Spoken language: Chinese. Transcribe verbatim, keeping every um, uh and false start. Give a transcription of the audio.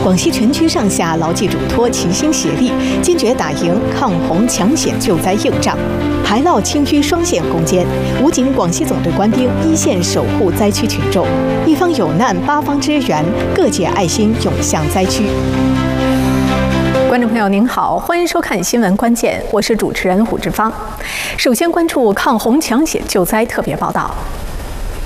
广西全区上下牢记嘱托，齐心协力，坚决打赢抗洪抢险救灾硬仗，排涝清淤双线攻坚。武警广西总队官兵一线守护灾区群众，一方有难八方支援，各界爱心涌向灾区。观众朋友您好，欢迎收看新闻关键，我是主持人胡志芳。首先关注抗洪抢险救灾特别报道。